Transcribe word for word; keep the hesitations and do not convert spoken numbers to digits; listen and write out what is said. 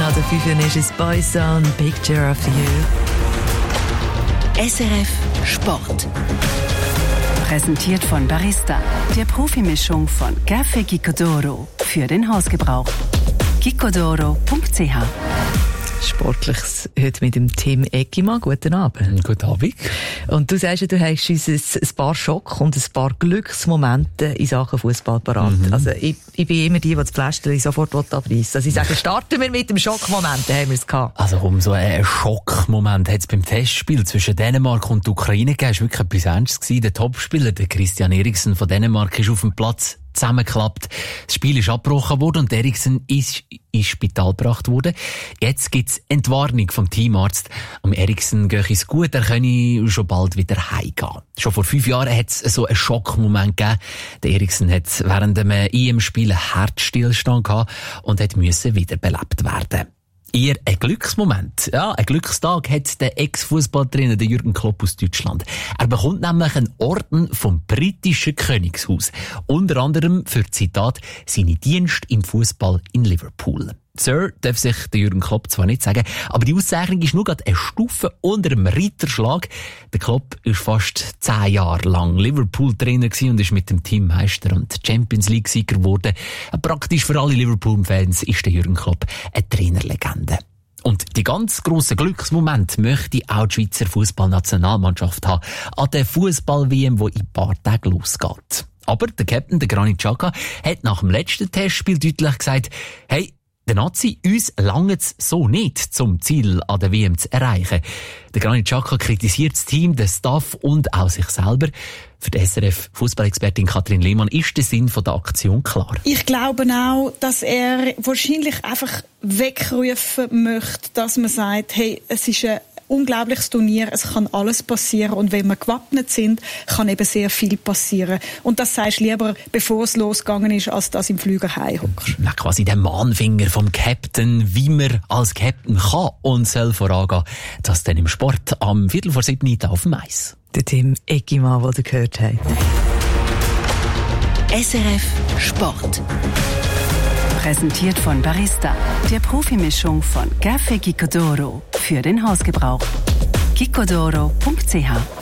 Nach der fünf ist es Boyzone, Picture of You. S R F Sport. Präsentiert von Barista, der Profimischung von Café Gicodoro für den Hausgebrauch. gicodoro punkt c h. Sportliches heute mit dem Tim Eggimann. Guten Abend. Guten Abend. Und du sagst, du hast uns ein paar Schock und ein paar Glücksmomente in Sachen Fußball parat. Mhm. Also ich, ich bin immer die, die das Pflaster sofort abreißen. Also ich sage, starten wir mit dem Schockmoment, dann haben wir es gehabt. Also um so einen Schockmoment hat es beim Testspiel zwischen Dänemark und der Ukraine gegeben. Es war wirklich etwas Ernstes gewesen. Der Topspieler, der Christian Eriksen von Dänemark, ist auf dem Platz zusammengeklappt. Das Spiel ist abgebrochen worden und Eriksen ist ins Spital gebracht worden. Jetzt gibt's Entwarnung vom Teamarzt. Am Eriksen gehe es gut, er könne schon bald wieder heimgehen. Schon vor fünf Jahren hat es so einen Schockmoment gegeben. Der Eriksen hat während dem E M-Spiel einen Herzstillstand gehabt und hat müssen wiederbelebt werden. Eher ein Glücksmoment. Ja, ein Glückstag hat der Ex-Fußballtrainer Jürgen Klopp aus Deutschland. Er bekommt nämlich einen Orden vom britischen Königshaus. Unter anderem für, Zitat, seine Dienste im Fußball in Liverpool. Sir darf sich der Jürgen Klopp zwar nicht sagen, aber die Auszeichnung ist nur gerade eine Stufe unter dem Ritterschlag. Der Klopp ist fast zehn Jahre lang Liverpool-Trainer gewesen und ist mit dem Team Meister und Champions League-Sieger geworden. Praktisch für alle Liverpool-Fans ist der Jürgen Klopp eine Trainerlegende. Und die ganz grossen Glücksmomente möchte auch die Schweizer Fußballnationalmannschaft haben an der Fußball-W M, die in ein paar Tagen losgeht. Aber der Captain, der Granit Xhaka, hat nach dem letzten Testspiel deutlich gesagt, hey, der Nazi, uns langt es so nicht, zum Ziel an der W M zu erreichen. Der Granit Xhaka kritisiert das Team, den Staff und auch sich selber. Für die S R F-Fußballexpertin Kathrin Lehmann ist der Sinn von der Aktion klar. Ich glaube auch, dass er wahrscheinlich einfach wegrufen möchte, dass man sagt, hey, es ist ein unglaubliches Turnier, es kann alles passieren und wenn wir gewappnet sind, kann eben sehr viel passieren. Und das sagst du lieber, bevor es losgegangen ist, als dass im Flüger heimhockst. Ja, quasi der Mahnfinger vom Captain, wie man als Captain kann und soll vorangehen. Das dann im Sport am Viertel vor sieben auf dem Eis. Der Tim Eggimann, den ihr gehört habt. S R F Sport. Präsentiert von Barista, der Profimischung von Café Gicodoro für den Hausgebrauch. gicodoro punkt c h.